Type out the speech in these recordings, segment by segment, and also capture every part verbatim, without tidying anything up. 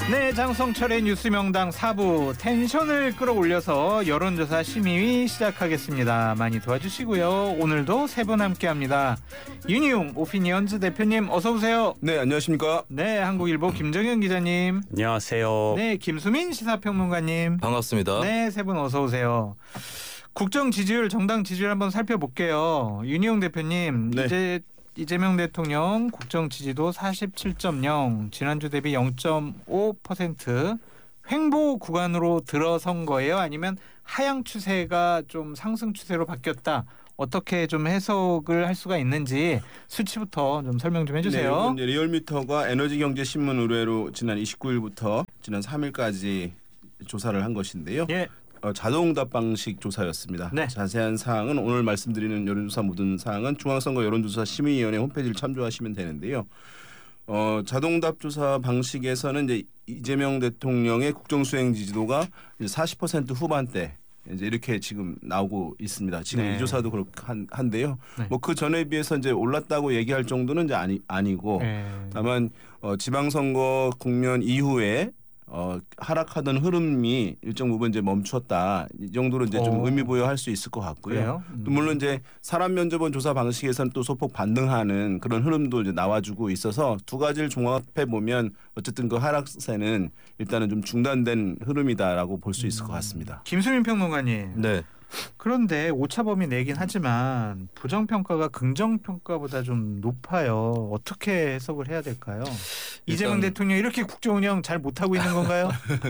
네, 장성철의 뉴스명당 사 부 텐션을 끌어올려서 여론조사 심의 시작하겠습니다. 많이 도와주시고요. 오늘도 세 분 함께합니다. 윤희용 오피니언즈 대표님 어서 오세요. 네, 안녕하십니까. 네, 한국일보 김정현 기자님. 안녕하세요. 네, 김수민 시사평론가님. 반갑습니다. 네, 세 분 어서 오세요. 국정 지지율, 정당 지지율 한번 살펴볼게요. 윤희용 대표님, 네. 이제 이재명 대통령 국정 지지도 사십칠 점 영, 지난주 대비 영 점 오 퍼센트 횡보 구간으로 들어선 거예요? 아니면 하향 추세가 좀 상승 추세로 바뀌었다? 어떻게 좀 해석을 할 수가 있는지 수치부터 좀 설명 좀 해주세요. 네, 이건 리얼미터가 에너지경제신문 의뢰로 지난 이십구 일부터 지난 삼 일까지 조사를 한 것인데요. 예. 어, 자동응답 방식 조사였습니다. 네. 자세한 사항은 오늘 말씀드리는 여론조사 모든 사항은 중앙선거 여론조사 심의위원회 홈페이지를 참조하시면 되는데요. 어, 자동응답 조사 방식에서는 이제 이재명 대통령의 국정수행 지지도가 이제 사십 퍼센트 후반대 이제 이렇게 지금 나오고 있습니다. 지금 네. 이 조사도 그렇게 한, 한데요. 네. 뭐 그 전에 비해서 이제 올랐다고 얘기할 정도는 이제 아니 아니고 네. 다만 어, 지방선거 국면 이후에 어, 하락하던 흐름이 일정 부분 이제 멈췄다. 이 정도로 이제 좀 오. 의미 부여할 수 있을 것 같고요. 그래요? 음. 또 물론 이제 사람 면접원 조사 방식에서는 또 소폭 반등하는 그런 흐름도 이제 나와주고 있어서 두 가지를 종합해 보면 어쨌든 그 하락세는 일단은 좀 중단된 흐름이다라고 볼 수 있을 것 같습니다. 김수민 평론가님. 네. 그런데 오차범위 내긴 하지만 부정평가가 긍정평가보다 좀 높아요. 어떻게 해석을 해야 될까요? 이재명 대통령 이렇게 국정운영 잘 못하고 있는 건가요?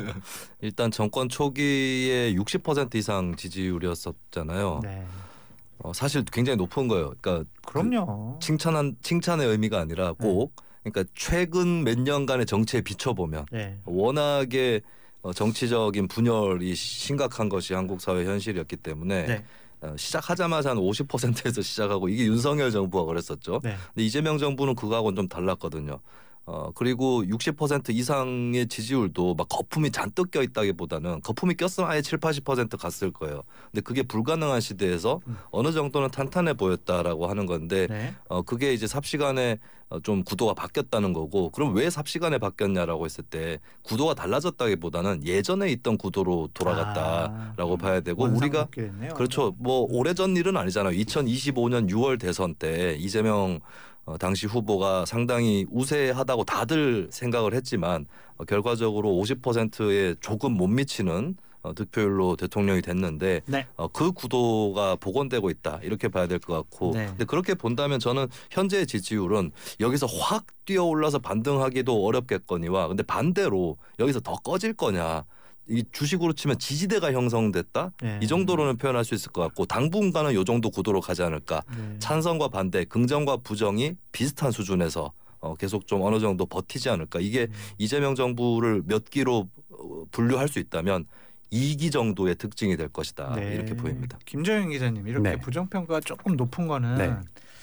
일단 정권 초기에 육십 퍼센트 이상 지지율이었었잖아요. 네. 어, 사실 굉장히 높은 거예요. 그러니까 그럼요. 그 칭찬한 칭찬의 의미가 아니라 꼭 그러니까 최근 몇 년간의 정치에 비춰보면 네. 워낙에 어, 정치적인 분열이 심각한 것이 한국 사회 현실이었기 때문에 네. 어, 시작하자마자 한 오십 퍼센트에서 시작하고 이게 윤석열 정부가 그랬었죠. 네. 근데 이재명 정부는 그거하고는 좀 달랐거든요. 어 그리고 육십 퍼센트 이상의 지지율도 막 거품이 잔뜩 껴 있다기보다는 거품이 꼈으면 아예 칠, 팔십 퍼센트 갔을 거예요. 근데 그게 불가능한 시대에서 음. 어느 정도는 탄탄해 보였다라고 하는 건데 네. 어 그게 이제 삽시간에 좀 구도가 바뀌었다는 거고, 그럼 왜 삽시간에 바뀌었냐라고 했을 때 구도가 달라졌다기보다는 예전에 있던 구도로 돌아갔다라고 아, 봐야 되고, 원상 우리가 복귀됐네요. 그렇죠. 뭐 오래전 일은 아니잖아요. 이천이십오 년 유월 대선 때 이재명 어, 당시 후보가 상당히 우세하다고 다들 생각을 했지만 어, 결과적으로 오십 퍼센트에 조금 못 미치는 어, 득표율로 대통령이 됐는데 네. 어, 그 구도가 복원되고 있다 이렇게 봐야 될 것 같고, 네. 근데 그렇게 본다면 저는 현재의 지지율은 여기서 확 뛰어올라서 반등하기도 어렵겠거니와, 근데 반대로 여기서 더 꺼질 거냐, 이 주식으로 치면 지지대가 형성됐다 네. 이 정도로는 표현할 수 있을 것 같고, 당분간은 이 정도 구도로 가지 않을까. 네. 찬성과 반대, 긍정과 부정이 비슷한 수준에서 어, 계속 좀 어느 정도 버티지 않을까. 이게 음. 이재명 정부를 몇 기로 어, 분류할 수 있다면 이 기 정도의 특징이 될 것이다. 네. 이렇게 보입니다. 김정현 기자님, 이렇게 네. 부정평가가 조금 높은 거는 네.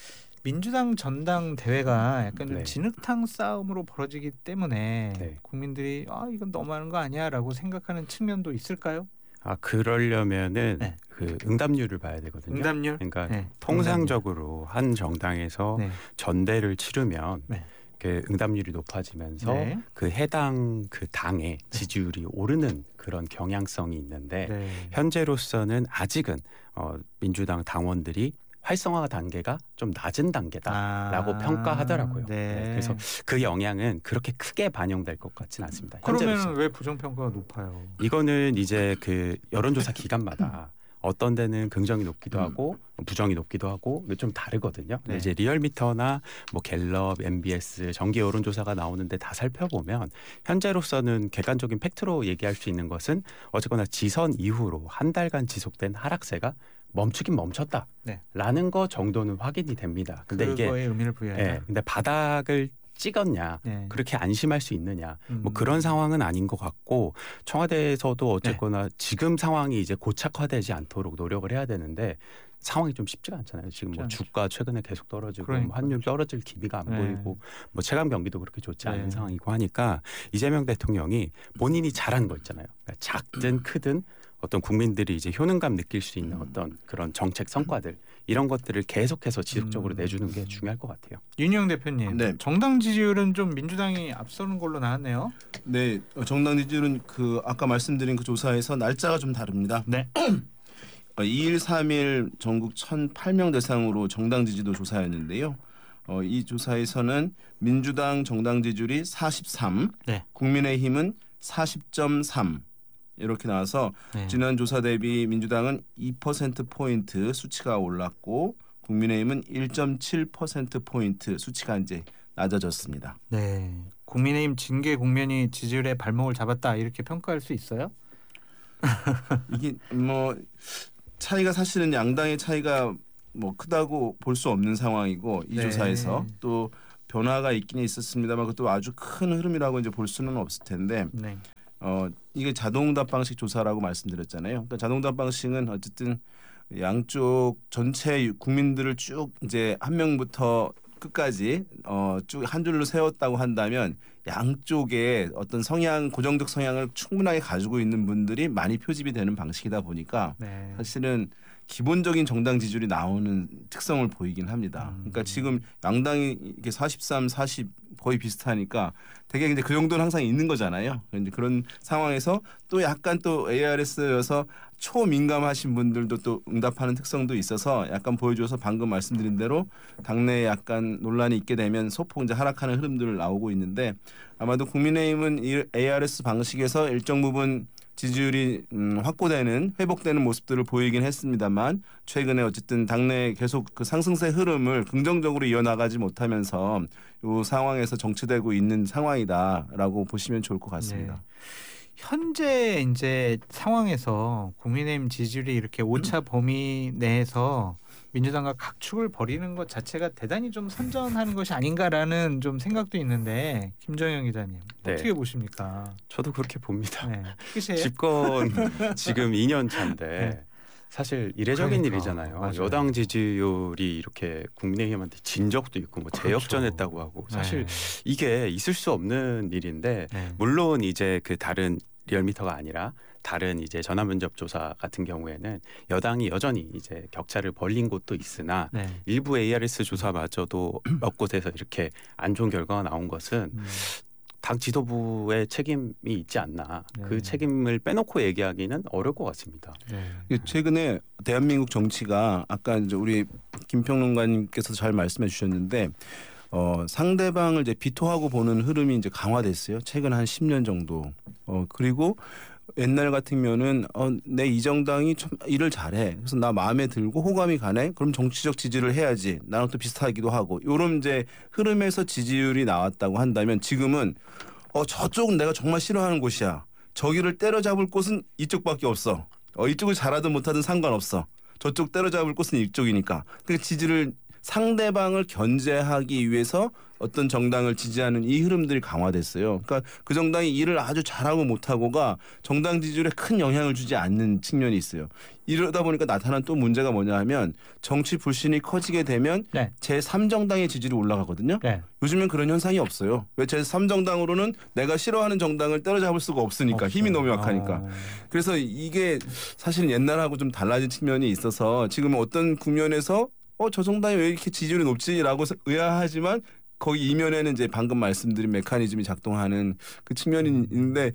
민주당 전당 대회가 약간 좀 네. 진흙탕 싸움으로 벌어지기 때문에 네. 국민들이 아 이건 너무하는 거 아니야라고 생각하는 측면도 있을까요? 아 그러려면은 네. 그 응답률을 봐야 되거든요. 응답률? 그러니까 네. 통상적으로 한 정당에서 네. 전대를 치르면 네. 그 응답률이 높아지면서 네. 그 해당 그 당의 지지율이 오르는 그런 경향성이 있는데 네. 현재로서는 아직은 어, 민주당 당원들이 활성화 단계가 좀 낮은 단계다라고 아, 평가하더라고요. 네. 네, 그래서 그 영향은 그렇게 크게 반영될 것 같지는 않습니다. 그러면 현재로서는. 왜 부정평가가 높아요? 이거는 이제 그 여론조사 기관마다 어떤 데는 긍정이 높기도 하고 부정이 높기도 하고 이게 좀 다르거든요. 근데 네. 이제 리얼미터나 뭐 갤럽, 엠비에스 정기 여론조사가 나오는데 다 살펴보면 현재로서는 객관적인 팩트로 얘기할 수 있는 것은 어쨌거나 지선 이후로 한 달간 지속된 하락세가 멈추긴 멈췄다. 네. 라는 거 정도는 확인이 됩니다. 근데 이게 그거에 의미를 부여한다. 예, 근데 바닥을 찍었냐, 네. 그렇게 안심할 수 있느냐, 음. 뭐 그런 상황은 아닌 것 같고, 청와대에서도 어쨌거나 네. 지금 상황이 이제 고착화되지 않도록 노력을 해야 되는데 상황이 좀 쉽지가 않잖아요. 지금 뭐 쉽지 주가 최근에 계속 떨어지고 그러니까요. 뭐 환율 떨어질 기미가 안 네. 보이고 뭐 체감 경기도 그렇게 좋지 않은 네. 상황이고 하니까 이재명 대통령이 본인이 잘한 거 있잖아요. 그러니까 작든 크든 어떤 국민들이 이제 효능감 느낄 수 있는 음. 어떤 그런 정책 성과들 이런 것들을 계속해서 지속적으로 음. 내주는 게 중요할 것 같아요. 윤희영 대표님, 네. 정당 지지율은 좀 민주당이 앞서는 걸로 나왔네요. 네, 어, 정당 지지율은 그 아까 말씀드린 그 조사에서 날짜가 좀 다릅니다. 네. 이 일 삼 일 전국 천팔 명 대상으로 정당 지지도 조사였는데요. 어, 이 조사에서는 민주당 정당 지지율이 사십삼, 네. 국민의힘은 사십 점 삼 이렇게 나와서 네. 지난 조사 대비 민주당은 이 퍼센트 포인트 수치가 올랐고 국민의힘은 일 점 칠 퍼센트 포인트 수치가 이제 낮아졌습니다. 네. 국민의힘 징계 국면이 지지율의 발목을 잡았다 이렇게 평가할 수 있어요? 이게 뭐 차이가 사실은 양당의 차이가 뭐 크다고 볼 수 없는 상황이고 이 네. 조사에서 또 변화가 있기는 있었습니다만 그것도 아주 큰 흐름이라고 이제 볼 수는 없을 텐데 네. 어 이게 자동응답 방식 조사라고 말씀드렸잖아요. 그러니까 자동응답 방식은 어쨌든 양쪽 전체 국민들을 쭉 이제 한 명부터 끝까지 어 쭉 한 줄로 세웠다고 한다면 양쪽에 어떤 성향 고정적 성향을 충분하게 가지고 있는 분들이 많이 표집이 되는 방식이다 보니까 네. 사실은 기본적인 정당 지지율이 나오는 특성을 보이긴 합니다. 음. 그러니까 지금 양당이 이게 사십삼, 사십 거의 비슷하니까 되게 이제 그 정도는 항상 있는 거잖아요. 그런데 그런 상황에서 또 약간 또 에이아르에스여서 초민감하신 분들도 또 응답하는 특성도 있어서 약간 보여줘서 방금 말씀드린 대로 당내에 약간 논란이 있게 되면 소폭 이제 하락하는 흐름들 나오고 있는데 아마도 국민의힘은 이 에이아르에스 방식에서 일정 부분 지지율이 음, 확보되는 회복되는 모습들을 보이긴 했습니다만 최근에 어쨌든 당내 계속 그 상승세 흐름을 긍정적으로 이어나가지 못하면서 이 상황에서 정체되고 있는 상황이다라고 보시면 좋을 것 같습니다. 네. 현재 이제 상황에서 국민의힘 지지율이 이렇게 오차 범위 내에서 민주당과 각축을 벌이는 것 자체가 대단히 좀 선전하는 것이 아닌가라는 좀 생각도 있는데 김정영 기자님 네. 어떻게 보십니까? 저도 그렇게 봅니다. 네. 끝이에요? 집권 지금 이 년 차인데 네. 사실 이례적인 그러니까, 일이잖아요. 맞아요. 여당 지지율이 이렇게 국민의힘한테 진 적도 있고 뭐 재역전했다고 하고 사실 네. 이게 있을 수 없는 일인데 네. 물론 이제 그 다른 리얼미터가 아니라 다른 이제 전화면접 조사 같은 경우에는 여당이 여전히 이제 격차를 벌린 곳도 있으나 네. 일부 에이아르에스 조사마저도 몇 곳에서 이렇게 안 좋은 결과가 나온 것은 음. 당 지도부의 책임이 있지 않나. 네. 그 책임을 빼놓고 얘기하기는 어려울 것 같습니다. 네. 최근에 대한민국 정치가 아까 이제 우리 김평론가님께서 잘 말씀해 주셨는데 어, 상대방을 이제 비토하고 보는 흐름이 이제 강화됐어요. 최근 한 십 년 정도. 어, 그리고 옛날 같으면은 어, 내 이 정당이 좀 일을 잘해. 그래서 나 마음에 들고 호감이 가네. 그럼 정치적 지지를 해야지. 나랑 또 비슷하기도 하고. 요런 이제 흐름에서 지지율이 나왔다고 한다면 지금은 어, 저쪽은 내가 정말 싫어하는 곳이야. 저기를 때려잡을 곳은 이쪽밖에 없어. 어, 이쪽을 잘하든 못하든 상관없어. 저쪽 때려잡을 곳은 이쪽이니까. 그 지지를 상대방을 견제하기 위해서 어떤 정당을 지지하는 이 흐름들이 강화됐어요. 그러니까 그 정당이 일을 아주 잘하고 못하고가 정당 지지율에 큰 영향을 주지 않는 측면이 있어요. 이러다 보니까 나타난 또 문제가 뭐냐 하면 정치 불신이 커지게 되면 네. 제삼 정당의 지지율이 올라가거든요. 네. 요즘엔 그런 현상이 없어요. 왜 제삼 정당으로는 내가 싫어하는 정당을 때려잡을 수가 없으니까 힘이 너무 약하니까. 어. 그래서 이게 사실 옛날하고 좀 달라진 측면이 있어서 지금 어떤 국면에서 어, 저 정당이 왜 이렇게 지지율이 높지라고 의아하지만 거기 이면에는 이제 방금 말씀드린 메커니즘이 작동하는 그 측면이 있는데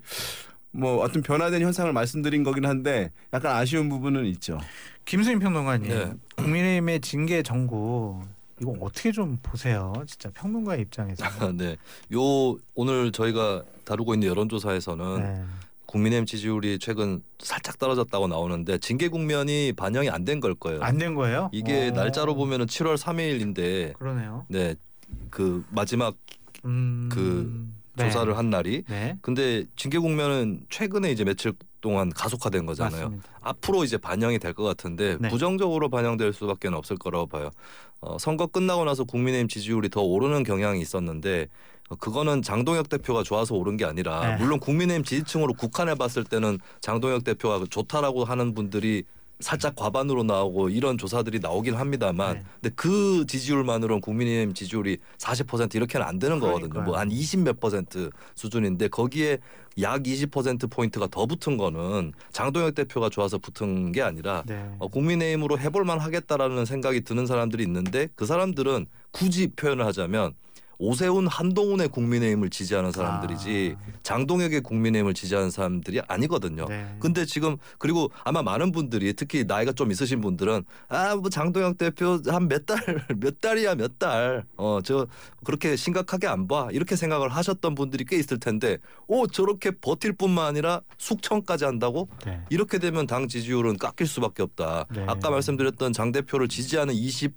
뭐 어떤 변화된 현상을 말씀드린 거긴 한데 약간 아쉬운 부분은 있죠. 김수인 평론가님, 네. 국민의힘의 징계 정고 이거 어떻게 좀 보세요? 진짜 평론가의 입장에서. 네, 요 오늘 저희가 다루고 있는 여론조사에서는 네. 국민의힘 지지율이 최근 살짝 떨어졌다고 나오는데 징계 국면이 반영이 안 된 걸 거예요. 안 된 거예요? 이게 어. 날짜로 보면은 칠월 삼일인데, 그러네요. 네, 그 마지막 음. 그 네. 조사를 한 날이. 네. 근데 징계 국면은 최근에 이제 며칠 동안 가속화된 거잖아요. 맞습니다. 앞으로 이제 반영이 될 것 같은데 네. 부정적으로 반영될 수밖에 없을 거라고 봐요. 어, 선거 끝나고 나서 국민의힘 지지율이 더 오르는 경향이 있었는데 어, 그거는 장동혁 대표가 좋아서 오른 게 아니라 네. 물론 국민의힘 지지층으로 국한해 봤을 때는 장동혁 대표가 좋다라고 하는 분들이 살짝 과반으로 나오고 이런 조사들이 나오긴 합니다만 네. 근데 그 지지율만으로는 국민의힘 지지율이 사십 퍼센트 이렇게는 안 되는 거거든요. 그러니까요. 뭐 한 이십 몇 퍼센트 수준인데 거기에 약 이십 퍼센트 포인트가 더 붙은 거는 장동혁 대표가 좋아서 붙은 게 아니라 네. 어, 국민의힘으로 해볼만 하겠다라는 생각이 드는 사람들이 있는데 그 사람들은 굳이 표현을 하자면 오세훈 한동훈의 국민의힘을 지지하는 사람들이지 아. 장동혁의 국민의힘을 지지하는 사람들이 아니거든요. 네. 근데 지금 그리고 아마 많은 분들이 특히 나이가 좀 있으신 분들은 아 뭐 장동혁 대표 한 몇 달 몇 달이야 몇 달 어 저 그렇게 심각하게 안 봐 이렇게 생각을 하셨던 분들이 꽤 있을 텐데 오 저렇게 버틸 뿐만 아니라 숙청까지 한다고 네. 이렇게 되면 당 지지율은 깎일 수밖에 없다. 네. 아까 말씀드렸던 장 대표를 지지하는 이십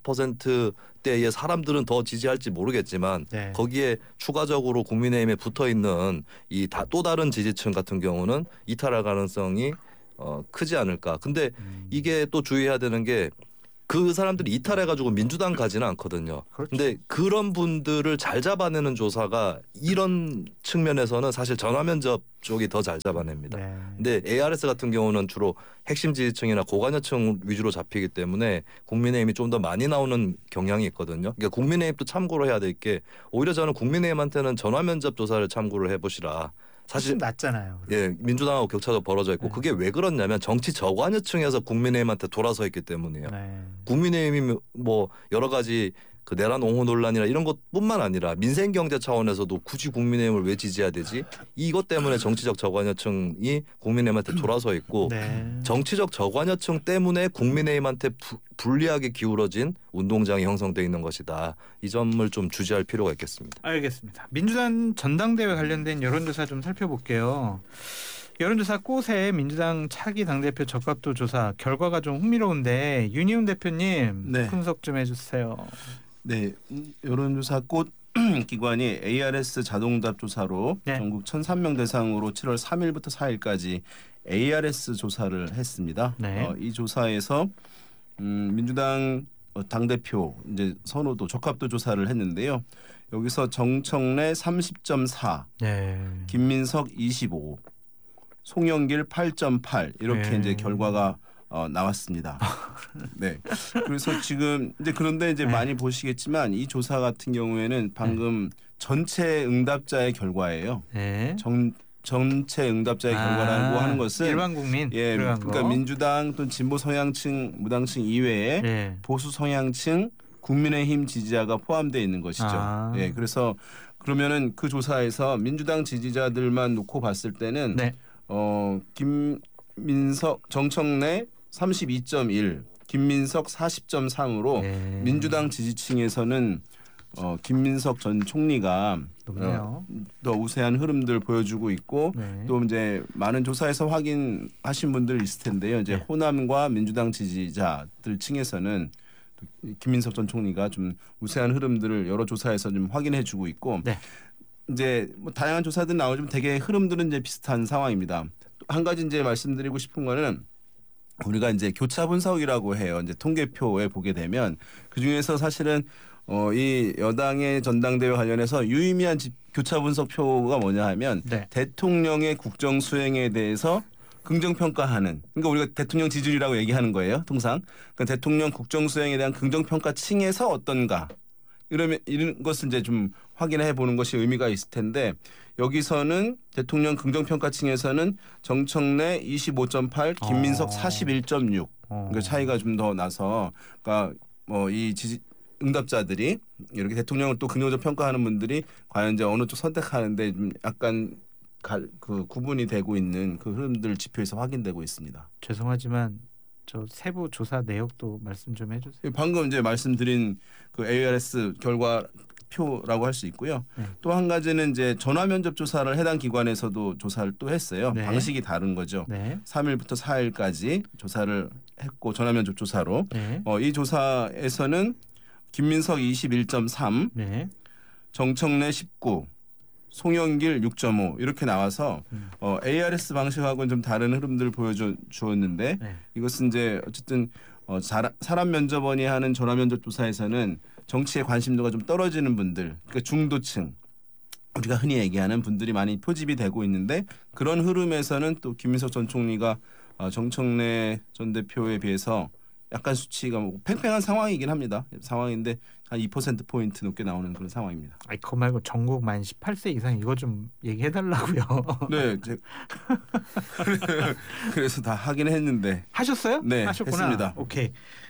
퍼센트대의 사람들은 더 지지할지 모르겠지만 네. 거기에 추가적으로 국민의힘에 붙어 있는 이 또 다른 지지층 같은 경우는 이탈할 가능성이 어, 크지 않을까. 근데 음. 이게 또 주의해야 되는 게 그 사람들이 이탈해가지고 민주당 가지는 않거든요. 그렇죠. 근데 그런 분들을 잘 잡아내는 조사가 이런 측면에서는 사실 전화면접 쪽이 더 잘 잡아냅니다. 네. 근데 에이아르에스 같은 경우는 주로 핵심 지지층이나 고관여층 위주로 잡히기 때문에 국민의힘이 좀 더 많이 나오는 경향이 있거든요. 그러니까 국민의힘도 참고로 해야 될 게 오히려 저는 국민의힘한테는 전화면접 조사를 참고를 해보시라. 사실 사실 낮잖아요. 예 민주당하고 격차도 벌어져 있고 네. 그게 왜 그렇냐면 정치 저관여층에서 국민의힘한테 돌아서 있기 때문이에요. 네. 국민의힘이 뭐 여러 가지 그 내란 옹호 논란이나 이런 것뿐만 아니라 민생 경제 차원에서도 굳이 국민의힘을 왜 지지해야 되지? 이것 때문에 정치적 저관여층이 국민의힘한테 돌아서 있고 네. 정치적 저관여층 때문에 국민의힘한테 부, 불리하게 기울어진 운동장이 형성돼 있는 것이다. 이 점을 좀 주지할 필요가 있겠습니다. 알겠습니다. 민주당 전당대회 관련된 여론조사 좀 살펴볼게요. 여론조사 꽃에 민주당 차기 당대표 적합도 조사 결과가 좀 흥미로운데 윤희훈 대표님 네. 분석 좀 해주세요. 네, 음, 여론조사 꽃 기관이 에이아르에스 자동답 조사로 네. 전국 천삼 명 대상으로 칠월 삼일부터 사일까지 에이아르에스 조사를 했습니다. 네. 어, 이 조사에서 음, 민주당 당 대표 이제 선호도 적합도 조사를 했는데요. 여기서 정청래 삼십 점 사, 네. 김민석 이십오, 송영길 팔 점 팔 이렇게 네. 이제 결과가 어, 나왔습니다. 네. 그래서 지금 이제 그런데 이제 네. 많이 보시겠지만 이 조사 같은 경우에는 방금 전체 응답자의 결과예요. 네. 정, 전체 응답자의 결과라고 아, 하는 것은 일반 국민 예, 들어간 그러니까 거. 민주당 또는 진보 성향층, 무당층 이외에 네. 보수 성향층, 국민의힘 지지자가 포함되어 있는 것이죠. 아. 예, 그래서 그러면은 그 조사에서 민주당 지지자들만 놓고 봤을 때는 네. 어, 김민석, 정청래 삼십이 점 일, 김민석 사십 점 삼으로 네. 민주당 지지층에서는 어, 김민석 전 총리가 높네요. 어, 더 우세한 흐름들 보여주고 있고 네. 또 이제 많은 조사에서 확인하신 분들 있을 텐데요. 이제 네. 호남과 민주당 지지자들 층에서는 김민석 전 총리가 좀 우세한 흐름들을 여러 조사에서 좀 확인해주고 있고 네. 이제 뭐 다양한 조사들 나오지만 대개 흐름들은 이제 비슷한 상황입니다. 한 가지 이제 말씀드리고 싶은 거는 우리가 이제 교차 분석이라고 해요. 이제 통계표에 보게 되면 그 중에서 사실은 어, 이 여당의 전당대회 관련해서 유의미한 집, 교차 분석표가 뭐냐 하면 네. 대통령의 국정 수행에 대해서 긍정평가하는 그러니까 우리가 대통령 지지율이라고 얘기하는 거예요. 통상 그러니까 대통령 국정 수행에 대한 긍정평가층에서 어떤가 이러면 이런 것을 이제 좀 확인해 보는 것이 의미가 있을 텐데 여기서는 대통령 긍정평가층에서는 정청래 이십오 점 팔, 김민석 어. 사십일 점 육 어. 그러니까 차이가 좀 더 나서 그러니까 뭐 이 지지 응답자들이 이렇게 대통령을 또 긍정적 평가하는 분들이 과연 이제 어느 쪽 선택하는데 좀 약간 갈, 그 구분이 되고 있는 그 흐름들 지표에서 확인되고 있습니다. 죄송하지만 저 세부 조사 내역도 말씀 좀 해주세요. 방금 이제 말씀드린 그 에이아르에스 결과 표라고 할 수 있고요. 네. 또 한 가지는 이제 전화 면접 조사를 해당 기관에서도 조사를 또 했어요. 네. 방식이 다른 거죠. 네. 삼일부터 사일까지 조사를 했고 전화 면접 조사로 네. 어, 이 조사에서는 김민석 이십일 점 삼, 네. 정청래 십구, 송영길 육 점 오 이렇게 나와서 음. 어, 에이아르에스 방식하고는 좀 다른 흐름들을 보여주었는데 네. 이것은 이제 어쨌든 어, 자, 사람 면접원이 하는 전화 면접 조사에서는 정치에 관심도가 좀 떨어지는 분들, 그러니까 중도층 우리가 흔히 얘기하는 분들이 많이 표집이 되고 있는데 그런 흐름에서는 또 김민석 전 총리가 어, 정청래 전 대표에 비해서 약간 수치가 뭐 팽팽한 상황이긴 합니다. 상황인데 한 이 퍼센트 포인트 높게 나오는 그런 상황입니다. 아니 그거 말고 전국 만 십팔 세 이상 이거 좀 얘기해 달라고요. 네, 제, 그래서 다 하긴 했는데 하셨어요? 네, 하셨구나. 했습니다. 오케이.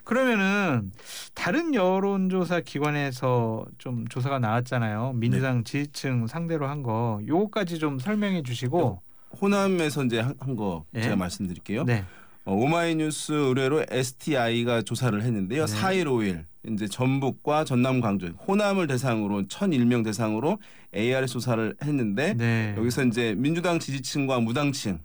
그러면은 다른 여론조사 기관에서 좀 조사가 나왔잖아요. 민주당 네. 지지층 상대로 한 거. 요거까지 좀 설명해 주시고. 호남에서 이제 한 거 네? 제가 말씀드릴게요. 네. 어, 오마이뉴스 의뢰로 에스티아이가 조사를 했는데요. 네. 사 일 오 일 이제 전북과 전남 광주 호남을 대상으로 천일 명 대상으로 에이아르에스 조사를 했는데 네. 여기서 이제 민주당 지지층과 무당층에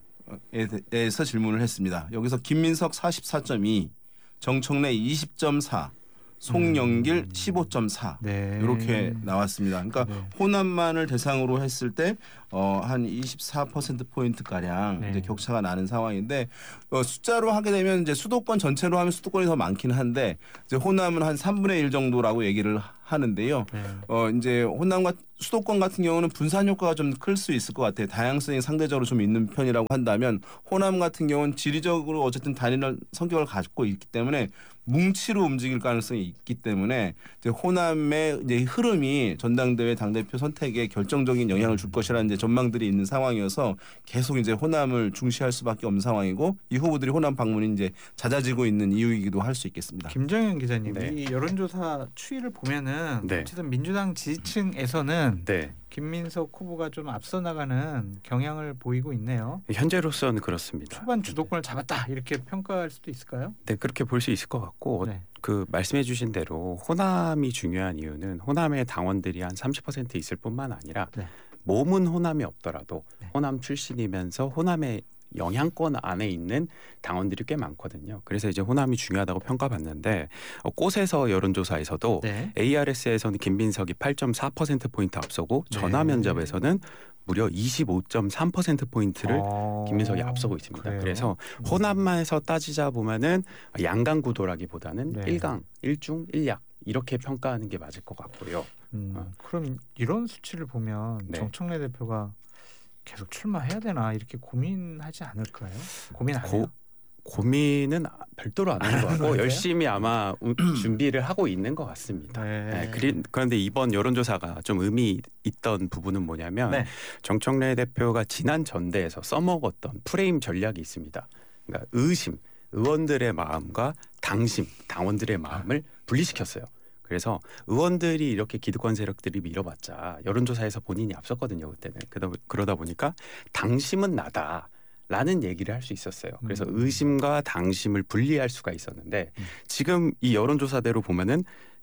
대해서 질문을 했습니다. 여기서 김민석 사십사 점 이, 정청래 이십 점 사, 송영길 음. 십오 점 사 네. 이렇게 나왔습니다. 그러니까 네. 호남만을 대상으로 했을 때 어, 한 이십사 퍼센트 포인트 가량 네. 이제 격차가 나는 상황인데 어, 숫자로 하게 되면 이제 수도권 전체로 하면 수도권이 더 많긴 한데 이제 호남은 한 삼분의 일 정도라고 얘기를 하는데요. 네. 어, 이제 호남과 수도권 같은 경우는 분산 효과가 좀 클 수 있을 것 같아요. 다양성이 상대적으로 좀 있는 편이라고 한다면 호남 같은 경우는 지리적으로 어쨌든 단일한 성격을 가지고 있기 때문에 뭉치로 움직일 가능성이 있기 때문에 이제 호남의 이제 흐름이 전당대회 당대표 선택에 결정적인 영향을 줄 것이라는 이제 전망들이 있는 상황이어서 계속 이제 호남을 중시할 수밖에 없는 상황이고 이 후보들이 호남 방문이 이제 잦아지고 있는 이유이기도 할 수 있겠습니다. 김정현 기자님, 네. 이 여론조사 추이를 보면은 네. 어쨌든 민주당 지지층에서는 네. 김민석 후보가 좀 앞서 나가는 경향을 보이고 있네요. 현재로서는 그렇습니다. 초반 주도권을 잡았다 이렇게 평가할 수도 있을까요? 네, 그렇게 볼 수 있을 것 같고 네. 그 말씀해주신 대로 호남이 중요한 이유는 호남의 당원들이 한 삼십 퍼센트 있을 뿐만 아니라 네. 몸은 호남이 없더라도 네. 호남 출신이면서 호남의 영향권 안에 있는 당원들이 꽤 많거든요. 그래서 이제 호남이 중요하다고 평가받는데 어, 꽃에서 여론조사에서도 네. 에이아르에스에서는 김민석이 팔 점 사 퍼센트 포인트 앞서고 네. 전화면접에서는 무려 이십오 점 삼 퍼센트 포인트를 어... 김민석이 앞서고 있습니다. 그래요? 그래서 호남만에서 따지자 보면은 양강 구도라기보다는 네. 일강, 일중, 일약 이렇게 평가하는 게 맞을 것 같고요. 음, 어. 그럼 이런 수치를 보면 네. 정청래 대표가 계속 출마해야 되나 이렇게 고민하지 않을까요? 고민 안 해요? 고, 고민은 별도로 안 하는 것 같고 열심히 아마 우, 준비를 하고 있는 것 같습니다. 네. 네, 그리, 그런데 이번 여론조사가 좀 의미 있던 부분은 뭐냐면 네. 정청래 대표가 지난 전대에서 써먹었던 프레임 전략이 있습니다. 그러니까 의심, 의원들의 마음과 당심, 당원들의 마음을 분리시켰어요. 그래서 의원들이 이렇게 기득권 세력들이 밀어봤자 여론조사에서 본인이 앞섰거든요. 그때는. 그러다, 그러다 보니까 당심은 나다라는 얘기를 할 수 있었어요. 그래서 음. 의심과 당심을 분리할 수가 있었는데 음. 지금 이 여론조사대로 보면은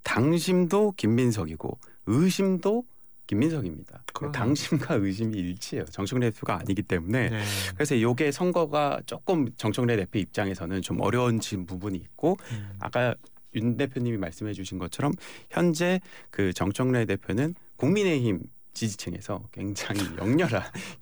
당심도 김민석이고 의심도 김민석입니다. 그러네. 당심과 의심이 일치해요. 정청래 대표가 아니기 때문에. 네. 그래서 이게 선거가 조금 정청래 대표 입장에서는 좀 어려운 부분이 있고 음. 아까 윤 대표님이 말씀해 주신 것처럼 현재 그 정청래 대표는 국민의힘 지지층에서 굉장히 격렬한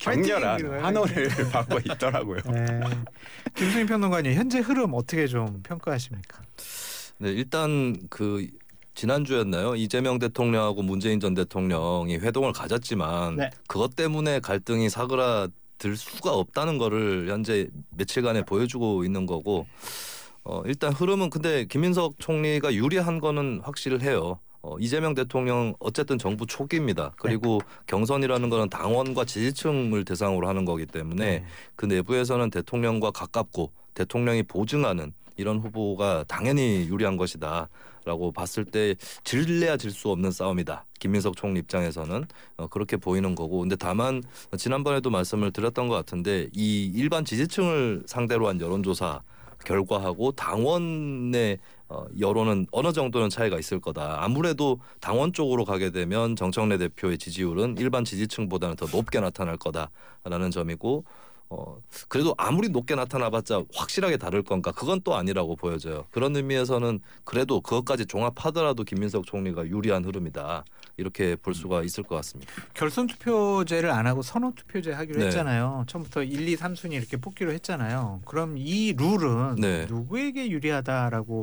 격렬한 환호를 받고 있더라고요. 네. 김수민 평론가님 현재 흐름 어떻게 좀 평가하십니까? 네, 일단 그 지난주였나요? 이재명 대통령하고 문재인 전 대통령이 회동을 가졌지만 네. 그것 때문에 갈등이 사그라들 수가 없다는 거를 현재 며칠간에 보여주고 있는 거고 어, 일단 흐름은 근데 김민석 총리가 유리한 거는 확실해요. 어, 이재명 대통령 어쨌든 정부 초기입니다. 그리고 네. 경선이라는 거는 당원과 지지층을 대상으로 하는 거기 때문에 네. 그 내부에서는 대통령과 가깝고 대통령이 보증하는 이런 후보가 당연히 유리한 것이다라고 봤을 때 질래야 질 수 없는 싸움이다. 김민석 총리 입장에서는 어, 그렇게 보이는 거고 근데 다만 지난번에도 말씀을 드렸던 것 같은데 이 일반 지지층을 상대로 한 여론조사 결과하고 당원의 어, 여론은 어느 정도는 차이가 있을 거다. 아무래도 당원 쪽으로 가게 되면 정청래 대표의 지지율은 일반 지지층보다는 더 높게 나타날 거다라는 점이고 어, 그래도 아무리 높게 나타나봤자 확실하게 다를 건가 그건 또 아니라고 보여져요. 그런 의미에서는 그래도 그것까지 종합하더라도 김민석 총리가 유리한 흐름이다. 이렇게 볼 수가 있을 것 같습니다. 결선 투표제를 안 하고 선호 투표제 하기로 네. 했잖아요. 처음부터 일, 이, 삼 순위 이렇게 뽑기로 했잖아요. 그럼 이 룰은 네. 누구에게 유리하다라고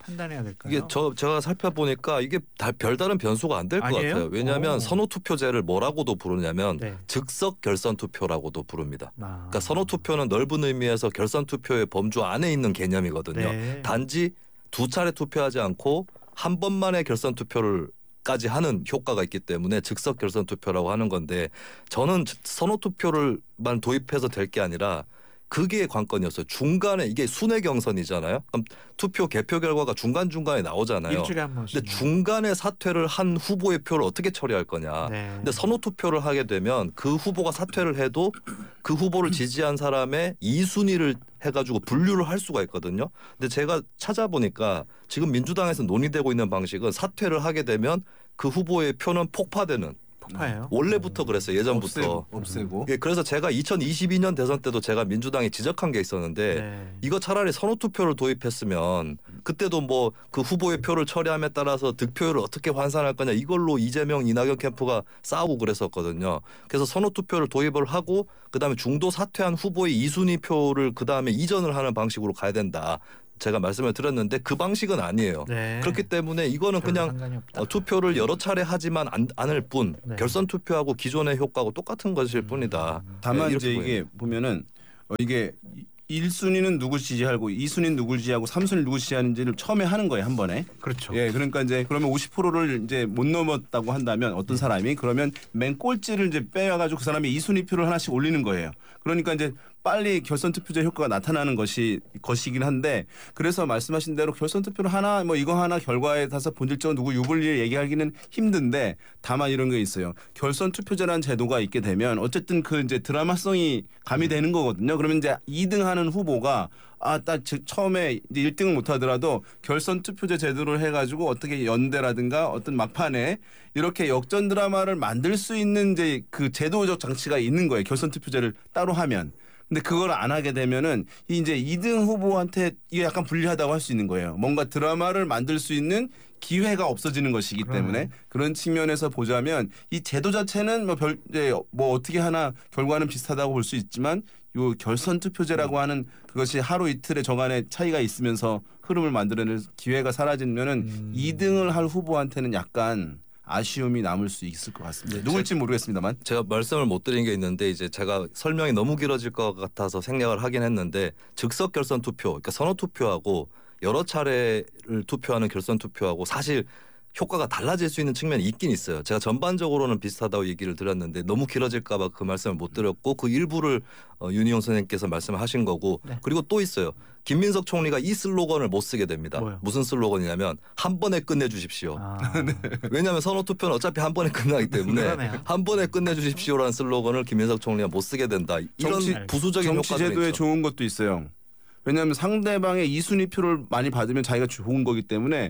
판단해야 될까요? 이게 저 제가 살펴보니까 이게 다 별다른 변수가 안 될 것 같아요. 왜냐하면 오. 선호투표제를 뭐라고도 부르냐면 네. 즉석 결선투표라고도 부릅니다. 아. 그러니까 선호투표는 넓은 의미에서 결선투표의 범주 안에 있는 개념이거든요. 네. 단지 두 차례 투표하지 않고 한 번만의 결선투표를 까지 하는 효과가 있기 때문에 즉석 결선 투표라고 하는 건데 저는 선호 투표를만 도입해서 될 게 아니라 그게 관건이었어요. 중간에 이게 순회 경선이잖아요. 그럼 투표 개표 결과가 중간 중간에 나오잖아요. 일주일에 한 번씩. 근데 중간에 사퇴를 한 후보의 표를 어떻게 처리할 거냐. 네. 근데 선호 투표를 하게 되면 그 후보가 사퇴를 해도 그 후보를 지지한 사람의 이 순위를 해가지고 분류를 할 수가 있거든요. 근데 제가 찾아보니까 지금 민주당에서 논의되고 있는 방식은 사퇴를 하게 되면 그 후보의 표는 폭파되는. 폭파예요. 원래부터 그랬어요. 예전부터. 없애고, 없애고. 예, 그래서 제가 이천이십이 년 대선 때도 제가 민주당이 지적한 게 있었는데 네. 이거 차라리 선호투표를 도입했으면 그때도 뭐 그 후보의 표를 처리함에 따라서 득표율을 어떻게 환산할 거냐 이걸로 이재명 이낙연 캠프가 싸우고 그랬었거든요. 그래서 선호투표를 도입을 하고 그다음에 중도 사퇴한 후보의 이 순위 표를 그다음에 이전을 하는 방식으로 가야 된다. 제가 말씀을 드렸는데 그 방식은 아니에요. 네. 그렇기 때문에 이거는 별로 그냥 상관이 없다. 어, 투표를 여러 차례 하지만 안, 않을 뿐 네. 결선 투표하고 기존의 효과하고 똑같은 것일 뿐이다. 다만 네, 이제 이렇게 이게 보면은 어, 이게 일 순위는 누구 지지하고 이 순위는 누구 지지하고 삼 순위 누구 지지하는지를 처음에 하는 거예요, 한 번에. 그렇죠. 예, 그러니까 이제 그러면 오십 퍼센트를 이제 못 넘었다고 한다면 어떤 사람이 그러면 맨 꼴찌를 이제 빼가지고 그 사람이 이 순위표를 하나씩 올리는 거예요. 그러니까 이제 빨리 결선 투표제 효과가 나타나는 것이 것이긴 한데 그래서 말씀하신 대로 결선 투표를 하나 뭐 이거 하나 결과에 따라서 본질적으로 누구 유불리를 얘기하기는 힘든데 다만 이런 게 있어요. 결선 투표제라는 제도가 있게 되면 어쨌든 그 이제 드라마성이 가미되는 거거든요. 그러면 이제 이 등 하는 후보가 아, 딱 처음에 이제 일 등을 못 하더라도 결선 투표제 제도를 해가지고 어떻게 연대라든가 어떤 막판에 이렇게 역전 드라마를 만들 수 있는 이제 그 제도적 장치가 있는 거예요. 결선 투표제를 따로 하면. 근데 그걸 안 하게 되면은 이제 이 등 후보한테 이게 약간 불리하다고 할 수 있는 거예요. 뭔가 드라마를 만들 수 있는 기회가 없어지는 것이기 그러네. 때문에 그런 측면에서 보자면 이 제도 자체는 뭐 별 뭐 어떻게 하나 결과는 비슷하다고 볼 수 있지만 요 결선 투표제라고 하는 그것이 하루 이틀의 저간의 차이가 있으면서 흐름을 만들어낼 기회가 사라지면은 음. 이 등을 할 후보한테는 약간 아쉬움이 남을 수 있을 것 같습니다. 누굴지 모르겠습니다만. 제가 말씀을 못 드린 게 있는데 이제 제가 설명이 너무 길어질 것 같아서 생략을 하긴 했는데 즉석 결선 투표, 그러니까 선호 투표하고 여러 차례를 투표하는 결선 투표하고 사실 효과가 달라질 수 있는 측면이 있긴 있어요. 제가 전반적으로는 비슷하다고 얘기를 드렸는데 너무 길어질까 봐 그 말씀을 못 드렸고 그 일부를 어, 윤희용 선생님께서 말씀을 하신 거고 네. 그리고 또 있어요. 김민석 총리가 이 슬로건을 못 쓰게 됩니다. 뭐요? 무슨 슬로건이냐면 한 번에 끝내주십시오. 아, 왜냐하면 선호투표는 어차피 한 번에 끝나기 때문에 그러네요. 한 번에 끝내주십시오라는 슬로건을 김민석 총리가 못 쓰게 된다. 이런 정치- 부수적인 정치 효과들이 제도에 있죠. 좋은 것도 있어요. 왜냐하면 상대방의 이 순위 표를 많이 받으면 자기가 좋은 거기 때문에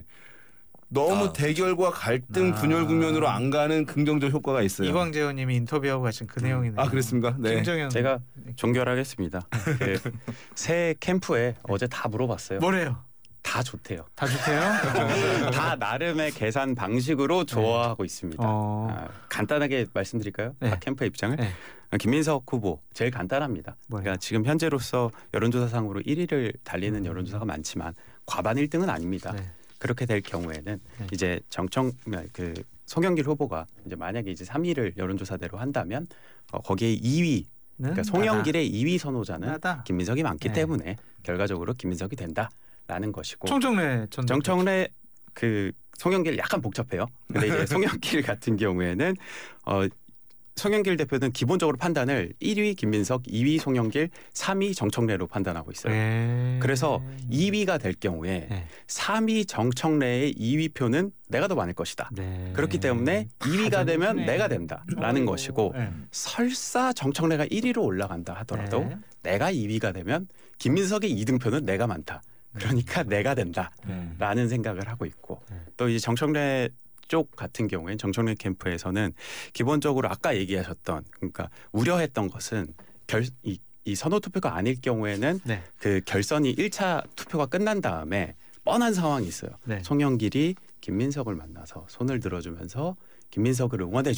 너무 아, 대결과 갈등 아. 분열 국면으로 안 가는 긍정적 효과가 있어요. 이광재 의원님이 인터뷰하고 가신 그 내용이네요. 아 그랬습니까? 네. 김정현 제가 종결하겠습니다. 그 새 캠프에 어제 다 물어봤어요. 뭐래요? 다 좋대요. 다 좋대요? 다 나름의 계산 방식으로 좋아하고 있습니다. 어. 아, 간단하게 말씀드릴까요? 네. 각 캠프의 입장을. 네. 김민석 후보 제일 간단합니다. 뭐예요? 그러니까 지금 현재로서 여론조사상으로 일 위를 달리는 음. 여론조사가 많지만 과반 일 등은 아닙니다. 네. 그렇게 될 경우에는 네. 이제 정청 그 송영길 후보가 이제 만약에 이제 삼 위를 여론조사대로 한다면 어, 거기에 이 위 그러니까 송영길의 이 위 선호자는 나다. 김민석이 많기 네. 때문에 때문에 결과적으로 김민석이 된다라는 것이고 총정래 전 정청래 그 송영길 약간 복잡해요. 근데 이제 송영길 같은 경우에는 어 송영길 대표는 기본적으로 판단을 일 위 김민석, 이 위 송영길, 삼 위 정청래로 판단하고 있어요. 네. 그래서 이 위가 될 경우에 네. 삼 위 정청래의 이 위 표는 내가 더 많을 것이다. 네. 그렇기 때문에 이 위가 되면 전이네. 내가 된다라는 어이구. 것이고 네. 설사 정청래가 일 위로 올라간다 하더라도 네. 내가 이 위가 되면 김민석의 이 등표는 내가 많다. 그러니까 내가 된다라는 네. 생각을 생각을 하고 있고 네. 또 이제 정청래 쪽 같은 경우에는 정청래 캠프에서는 기본적으로 아까 얘기하셨던 그러니까 우려했던 것은 결, 이, 이 선호 투표가 아닐 경우에는 네. 그 결선이 일 차 투표가 끝난 다음에 뻔한 상황이 있어요. 네. 송영길이 김민석을 만나서 손을 들어주면서 김민석을 응원해주는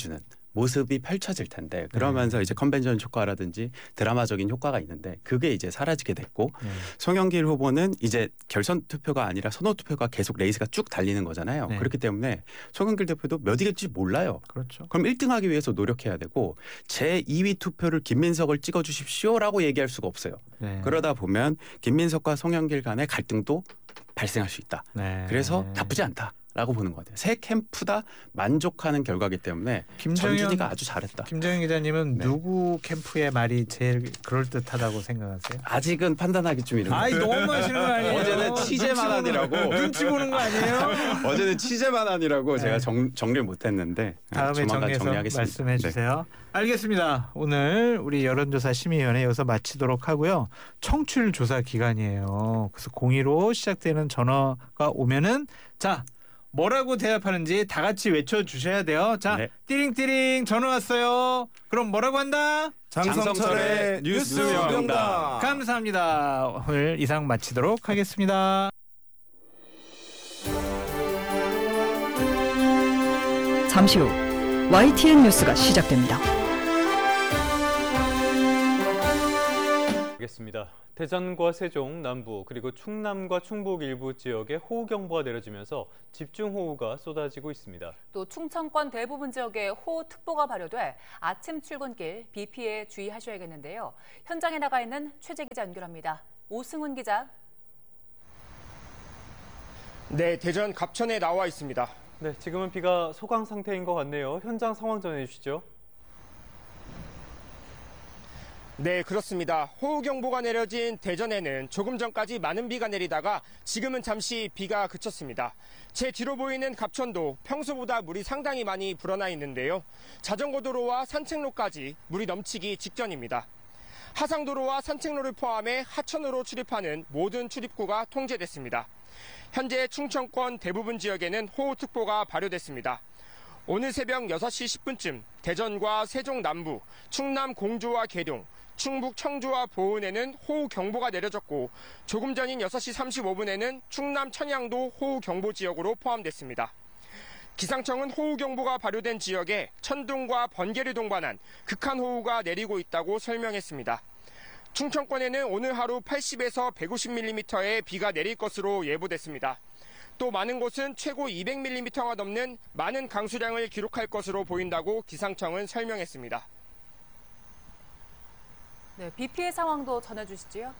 모습이 펼쳐질 텐데 그러면서 네. 이제 컨벤션 효과라든지 드라마적인 효과가 있는데 그게 이제 사라지게 됐고 네. 송영길 후보는 이제 결선 투표가 아니라 선호 투표가 계속 레이스가 쭉 달리는 거잖아요. 네. 그렇기 때문에 송영길 대표도 몇 위일지 몰라요. 그렇죠. 그럼 일 등 하기 위해서 노력해야 되고 제이 위 투표를 김민석을 찍어 주십시오라고 얘기할 수가 없어요. 네. 그러다 보면 김민석과 송영길 간의 갈등도 발생할 수 있다. 네. 그래서 나쁘지 않다라고 보는 것 같아요. 세 캠프 다 만족하는 결과이기 때문에 김정현, 전준희가 아주 잘했다. 김정현 기자님은 네. 누구 캠프의 말이 제일 그럴듯하다고 생각하세요? 아직은 판단하기 좀 이른 아이 것 같아요. 너무 하시는 거 아니에요? 어제는 취재만 하느라고 눈치 보는 거 아니에요? 어제는 취재만 하느라고 네. 제가 정, 정리를 못했는데 다음에 조만간 정리해서 정리하겠습니다. 말씀해 주세요. 알겠습니다. 오늘 우리 여론조사 심의위원회 여기서 마치도록 하고요. 청취율 조사 기간이에요. 그래서 공의로 시작되는 전화가 오면은 자 뭐라고 대답하는지 다 같이 외쳐주셔야 돼요. 자 네. 띠링띠링 전화 왔어요. 그럼 뭐라고 한다? 장성철의 뉴스 명당. 감사합니다. 오늘 이상 마치도록 하겠습니다. 잠시 후 와이티엔 뉴스가 시작됩니다. 알겠습니다. 대전과 세종, 남부 그리고 충남과 충북 일부 지역에 호우경보가 내려지면서 집중호우가 쏟아지고 있습니다. 또 충청권 대부분 지역에 호우특보가 발효돼 아침 출근길 비 피해 주의하셔야겠는데요. 현장에 나가 있는 최재 기자 연결합니다. 오승훈 기자. 네, 대전 갑천에 나와 있습니다. 네, 지금은 비가 소강 상태인 것 같네요. 현장 상황 전해주시죠. 네, 그렇습니다. 호우경보가 내려진 대전에는 조금 전까지 많은 비가 내리다가 지금은 잠시 비가 그쳤습니다. 제 뒤로 보이는 갑천도 평소보다 물이 상당히 많이 불어나 있는데요. 자전거 도로와 산책로까지 물이 넘치기 직전입니다. 하상도로와 산책로를 포함해 하천으로 출입하는 모든 출입구가 통제됐습니다. 현재 충청권 대부분 지역에는 호우특보가 발효됐습니다. 오늘 새벽 여섯 시 십 분쯤 대전과 세종 남부, 충남 공주와 계룡, 충북 청주와 보은에는 호우경보가 내려졌고 조금 전인 여섯 시 삼십오 분에는 충남 천양도 호우경보 지역으로 포함됐습니다. 기상청은 호우경보가 발효된 지역에 천둥과 번개를 동반한 극한호우가 내리고 있다고 설명했습니다. 충청권에는 오늘 하루 팔십에서 백오십 밀리미터의 비가 내릴 것으로 예보됐습니다. 또 많은 곳은 최고 이백 밀리미터가 넘는 많은 강수량을 기록할 것으로 보인다고 기상청은 설명했습니다. 네, 비 피해 상황도 전해주시지요.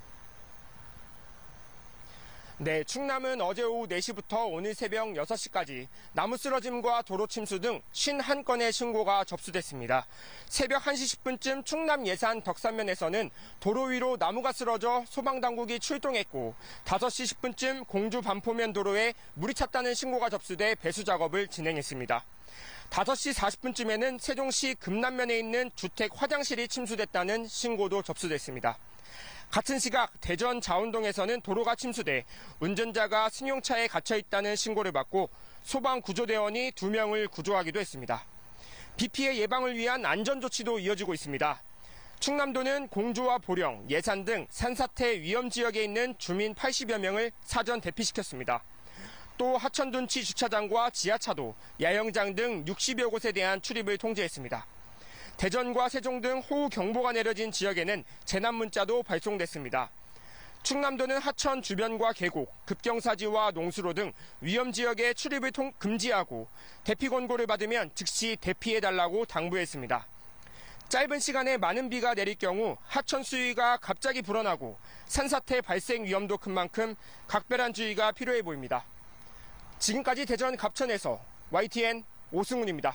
네, 충남은 어제 오후 네 시부터 오늘 새벽 여섯 시까지 나무 쓰러짐과 도로 침수 등 오십일 건의 신고가 접수됐습니다. 새벽 한 시 십 분쯤 충남 예산 덕산면에서는 도로 위로 나무가 쓰러져 소방당국이 출동했고 다섯 시 십 분쯤 공주 반포면 도로에 물이 찼다는 신고가 접수돼 배수 작업을 진행했습니다. 다섯 시 사십 분쯤에는 세종시 금남면에 있는 주택 화장실이 침수됐다는 신고도 접수됐습니다. 같은 시각 대전 자운동에서는 도로가 침수돼 운전자가 승용차에 갇혀 있다는 신고를 받고 소방구조대원이 두 명을 구조하기도 했습니다. 비 피해 예방을 위한 안전조치도 이어지고 있습니다. 충남도는 공주와 보령, 예산 등 산사태 위험 지역에 있는 주민 팔십여 명을 사전 대피시켰습니다. 또 하천둔치 주차장과 지하차도, 야영장 등 육십여 곳에 대한 출입을 통제했습니다. 대전과 세종 등 호우경보가 내려진 지역에는 재난문자도 발송됐습니다. 충남도는 하천 주변과 계곡, 급경사지와 농수로 등 위험지역에 출입을 통, 금지하고 대피 권고를 받으면 즉시 대피해달라고 당부했습니다. 짧은 시간에 많은 비가 내릴 경우 하천 수위가 갑자기 불어나고 산사태 발생 위험도 큰 만큼 각별한 주의가 필요해 보입니다. 지금까지 대전 갑천에서 와이티엔 오승훈입니다.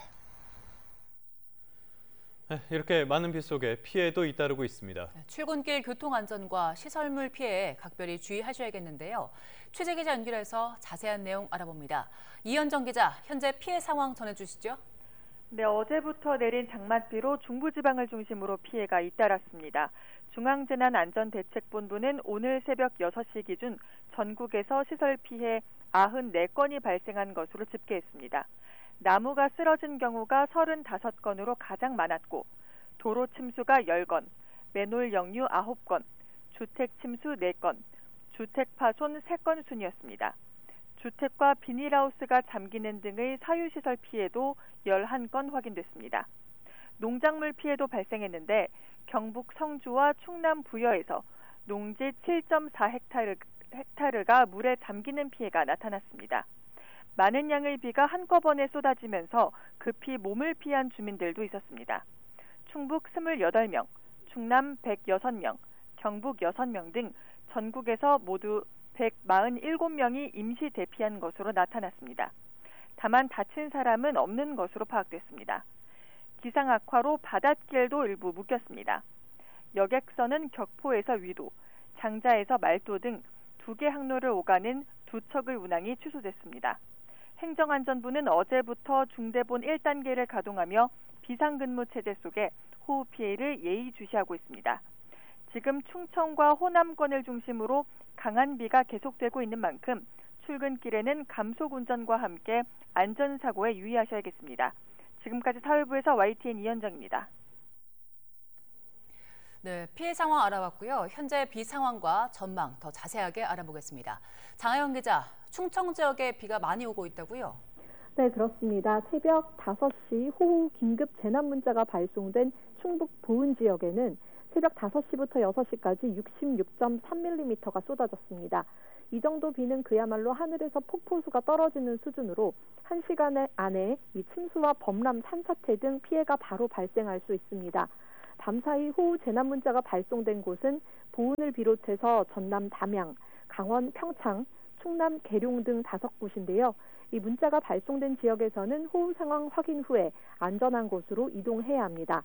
네, 이렇게 많은 비 속에 피해도 잇따르고 있습니다. 출근길 교통안전과 시설물 피해에 각별히 주의하셔야겠는데요. 최재 기자 연결해서 자세한 내용 알아봅니다. 이현정 기자, 현재 피해 상황 전해주시죠. 네, 어제부터 내린 장맛비로 중부지방을 중심으로 피해가 잇따랐습니다. 중앙재난안전대책본부는 오늘 새벽 여섯 시 기준 전국에서 시설 피해 구십사 건이 발생한 것으로 집계했습니다. 나무가 쓰러진 경우가 삼십오 건으로 가장 많았고 도로 침수가 십 건, 맨홀 역류 아홉 건, 주택 침수 네 건, 주택 파손 세 건 순이었습니다. 주택과 비닐하우스가 잠기는 등의 사유시설 피해도 열한 건 확인됐습니다. 농작물 피해도 발생했는데 경북 성주와 충남 부여에서 농지 칠 점 사 헥타르, 헥타르가 물에 잠기는 피해가 나타났습니다. 많은 양의 비가 한꺼번에 쏟아지면서 급히 몸을 피한 주민들도 있었습니다. 충북 이십팔 명, 충남 백육 명, 경북 여섯 명 등 전국에서 모두 백사십칠 명이 임시 대피한 것으로 나타났습니다. 다만 다친 사람은 없는 것으로 파악됐습니다. 기상 악화로 바닷길도 일부 묶였습니다. 여객선은 격포에서 위도, 장자에서 말도 등 두 개 항로를 오가는 두 척의 운항이 취소됐습니다. 행정안전부는 어제부터 중대본 일 단계를 가동하며 비상근무 체제 속에 호우 피해를 예의주시하고 있습니다. 지금 충청과 호남권을 중심으로 강한 비가 계속되고 있는 만큼 출근길에는 감속 운전과 함께 안전사고에 유의하셔야겠습니다. 지금까지 사회부에서 와이티엔 이현정입니다. 네, 피해 상황 알아봤고요. 현재 비 상황과 전망 더 자세하게 알아보겠습니다. 장하영 기자, 충청 지역에 비가 많이 오고 있다고요? 네, 그렇습니다. 새벽 다섯 시 호우 긴급 재난 문자가 발송된 충북 보은 지역에는 새벽 다섯 시부터 여섯 시까지 육십육 점 삼 밀리미터가 쏟아졌습니다. 이 정도 비는 그야말로 하늘에서 폭포수가 떨어지는 수준으로 한 시간 안에 이 침수와 범람, 산사태 등 피해가 바로 발생할 수 있습니다. 밤사이 호우 재난 문자가 발송된 곳은 보은을 비롯해서 전남 담양, 강원 평창, 충남 계룡 등 다섯 곳인데요. 이 문자가 발송된 지역에서는 호우 상황 확인 후에 안전한 곳으로 이동해야 합니다.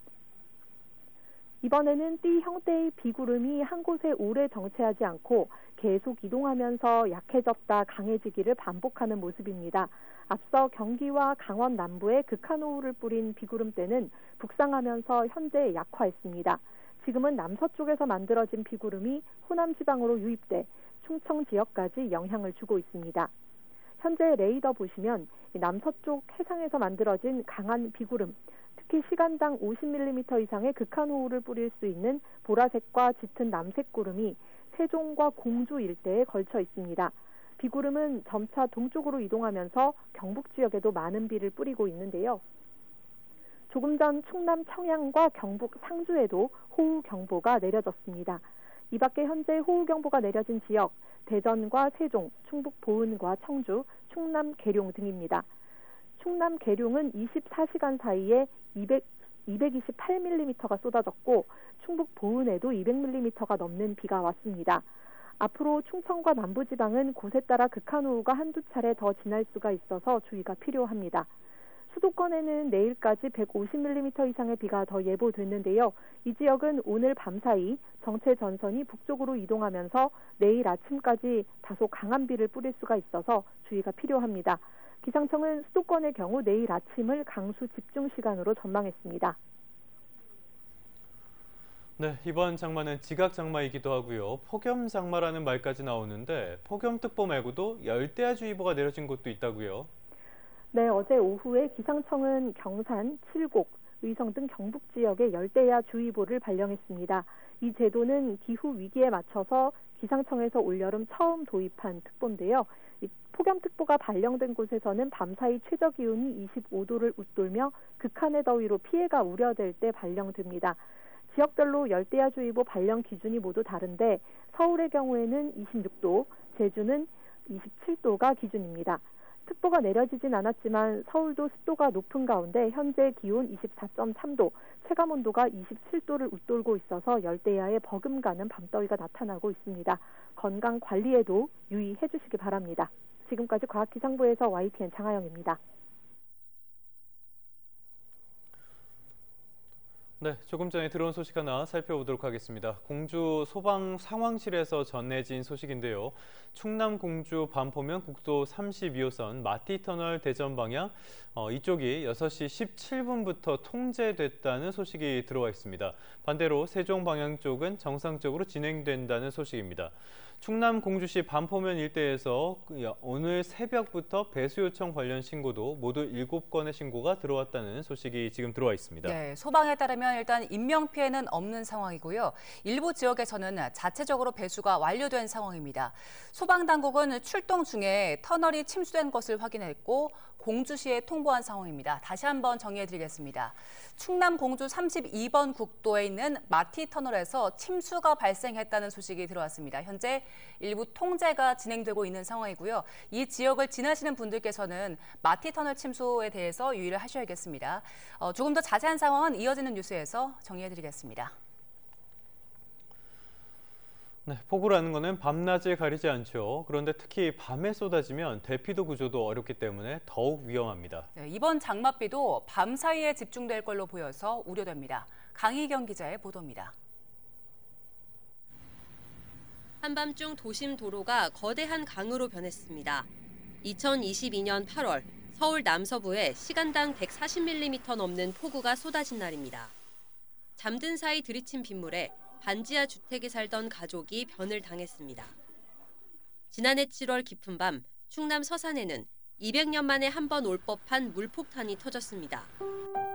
이번에는 띠 형태의 비구름이 한 곳에 오래 정체하지 않고 계속 이동하면서 약해졌다 강해지기를 반복하는 모습입니다. 앞서 경기와 강원 남부에 극한호우를 뿌린 비구름대는 북상하면서 현재 약화했습니다. 지금은 남서쪽에서 만들어진 비구름이 호남 지방으로 유입돼 충청 지역까지 영향을 주고 있습니다. 현재 레이더 보시면 남서쪽 해상에서 만들어진 강한 비구름, 특히 시간당 오십 밀리미터 이상의 극한호우를 뿌릴 수 있는 보라색과 짙은 남색 구름이 세종과 공주 일대에 걸쳐 있습니다. 비구름은 점차 동쪽으로 이동하면서 경북 지역에도 많은 비를 뿌리고 있는데요. 조금 전 충남 청양과 경북 상주에도 호우경보가 내려졌습니다. 이 밖에 현재 호우경보가 내려진 지역, 대전과 세종, 충북 보은과 청주, 충남 계룡 등입니다. 충남 계룡은 이십사 시간 사이에 이백, 이백이십팔 밀리미터가 쏟아졌고 충북 보은에도 이백 밀리미터가 넘는 비가 왔습니다. 앞으로 충청과 남부지방은 곳에 따라 극한호우가 한두 차례 더 지날 수가 있어서 주의가 필요합니다. 수도권에는 내일까지 백오십 밀리미터 이상의 비가 더 예보됐는데요. 이 지역은 오늘 밤사이 정체 전선이 북쪽으로 이동하면서 내일 아침까지 다소 강한 비를 뿌릴 수가 있어서 주의가 필요합니다. 기상청은 수도권의 경우 내일 아침을 강수 집중 시간으로 전망했습니다. 네, 이번 장마는 지각장마이기도 하고요. 폭염장마라는 말까지 나오는데 폭염특보 말고도 열대야주의보가 내려진 곳도 있다고요. 네, 어제 오후에 기상청은 경산, 칠곡, 의성 등 경북 지역에 열대야주의보를 발령했습니다. 이 제도는 기후 위기에 맞춰서 기상청에서 올여름 처음 도입한 특보인데요. 이 폭염특보가 발령된 곳에서는 밤사이 최저기온이 이십오 도를 웃돌며 극한의 더위로 피해가 우려될 때 발령됩니다. 지역별로 열대야주의보 발령 기준이 모두 다른데 서울의 경우에는 이십육 도, 제주는 이십칠 도가 기준입니다. 특보가 내려지진 않았지만 서울도 습도가 높은 가운데 현재 기온 이십사 점 삼 도, 체감온도가 이십칠 도를 웃돌고 있어서 열대야에 버금가는 밤더위가 나타나고 있습니다. 건강 관리에도 유의해 주시기 바랍니다. 지금까지 과학기상부에서 와이티엔 장하영입니다. 네, 조금 전에 들어온 소식 하나 살펴보도록 하겠습니다. 공주 소방 상황실에서 전해진 소식인데요. 충남 공주 반포면 국도 삼십이 호선 마티터널 대전 방향 어, 이쪽이 여섯 시 십칠 분부터 통제됐다는 소식이 들어와 있습니다. 반대로 세종 방향 쪽은 정상적으로 진행된다는 소식입니다. 충남 공주시 반포면 일대에서 오늘 새벽부터 배수 요청 관련 신고도 모두 일곱 건의 신고가 들어왔다는 소식이 지금 들어와 있습니다. 네, 소방에 따르면 일단 인명 피해는 없는 상황이고요. 일부 지역에서는 자체적으로 배수가 완료된 상황입니다. 소방당국은 출동 중에 터널이 침수된 것을 확인했고 공주시에 통보한 상황입니다. 다시 한번 정리해드리겠습니다. 충남 공주 삼십이 번 국도에 있는 마티 터널에서 침수가 발생했다는 소식이 들어왔습니다. 현재 일부 통제가 진행되고 있는 상황이고요. 이 지역을 지나시는 분들께서는 마티 터널 침수에 대해서 유의를 하셔야겠습니다. 어, 조금 더 자세한 상황은 이어지는 뉴스에서 정리해드리겠습니다. 네, 폭우라는 것은 밤낮을 가리지 않죠. 그런데 특히 밤에 쏟아지면 대피도 구조도 어렵기 때문에 더욱 위험합니다. 네, 이번 장맛비도 밤 사이에 집중될 걸로 보여서 우려됩니다. 강희경 기자의 보도입니다. 한밤중 도심 도로가 거대한 강으로 변했습니다. 이천이십이 년 팔월 서울 남서부에 시간당 백사십 밀리미터 넘는 폭우가 쏟아진 날입니다. 잠든 사이 들이친 빗물에 반지하 주택에 살던 가족이 변을 당했습니다. 지난해 칠월 깊은 밤 충남 서산에는 이백 년 만에 한 번 올 법한 물폭탄이 터졌습니다.